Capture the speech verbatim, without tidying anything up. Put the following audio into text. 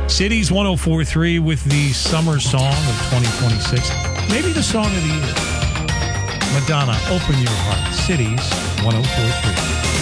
Cities one oh four point three with the summer song of twenty twenty-six. Maybe the song of the year. Madonna, Open Your Heart. Cities one oh four point three.